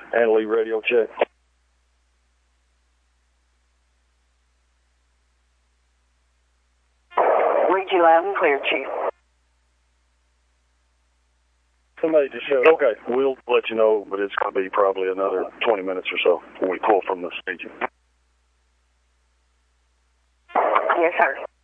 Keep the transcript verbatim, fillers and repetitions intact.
Annalee, radio check. Read you loud and clear, Chief. Somebody just showed. Okay, we'll let you know, but it's going to be probably another twenty minutes or so when we pull from the staging. Yes, sir.